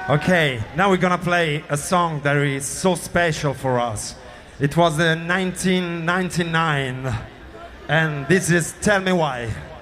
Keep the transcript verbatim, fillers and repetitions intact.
Okay, now we're gonna play a song that is so special for us. It was in nineteen ninety-nine, and this is Tell Me Why.